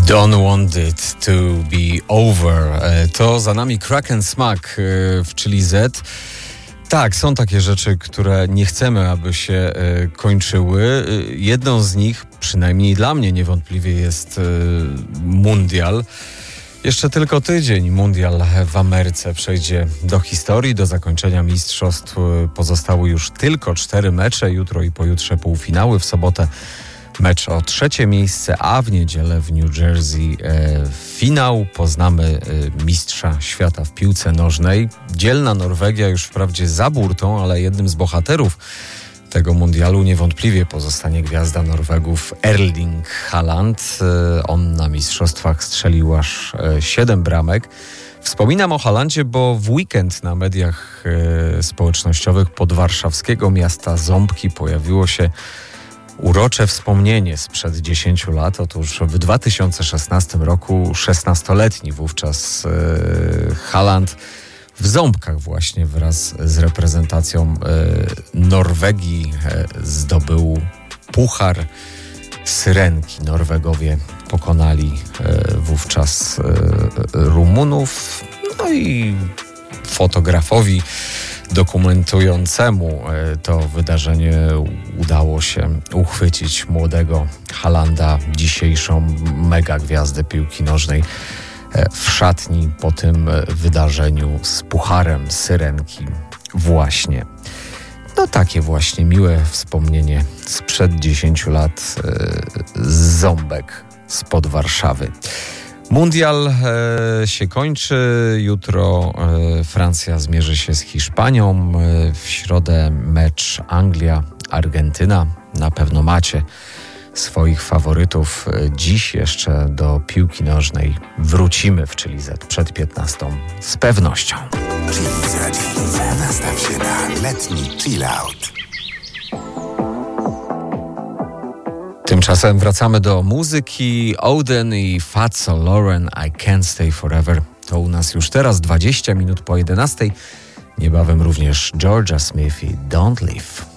Don't want it to be over. To za nami Crack & Smack w Chili Z. Tak, są takie rzeczy, które nie chcemy, aby się kończyły. Jedną z nich, przynajmniej dla mnie niewątpliwie, jest mundial. Jeszcze tylko tydzień mundial w Ameryce przejdzie do historii. Do zakończenia mistrzostw pozostały już tylko 4 mecze. Jutro i pojutrze półfinały. W sobotę mecz o 3. miejsce, a w niedzielę w New Jersey finał. Poznamy mistrza świata w piłce nożnej. Dzielna Norwegia już wprawdzie za burtą, ale jednym z bohaterów tego mundialu niewątpliwie pozostanie gwiazda Norwegów Erling Haaland. On na mistrzostwach strzelił aż 7 bramek. Wspominam o Haalandzie, bo w weekend na mediach społecznościowych podwarszawskiego miasta Ząbki pojawiło się urocze wspomnienie sprzed 10 lat. Otóż w 2016 roku 16-letni wówczas Haaland w Ząbkach właśnie wraz z reprezentacją Norwegii zdobył puchar Syrenki. Norwegowie pokonali wówczas Rumunów. No i fotografowi dokumentującemu to wydarzenie udało się uchwycić młodego Haalanda, dzisiejszą mega gwiazdę piłki nożnej, w szatni po tym wydarzeniu z pucharem Syrenki właśnie. No takie właśnie miłe wspomnienie sprzed 10 lat z Ząbek, spod Warszawy. Mundial się kończy. Jutro Francja zmierzy się z Hiszpanią. W środę mecz Anglia-Argentyna. Na pewno macie swoich faworytów. Dziś jeszcze do piłki nożnej wrócimy w Chili Z przed 15 z pewnością. Chili Z. Nastaw się na letni chill out. Tymczasem wracamy do muzyki. Oden i Fatso Lauren, I Can't Stay Forever. To u nas już teraz 20 minut po 11. Niebawem również Georgia Smith i Don't Leave.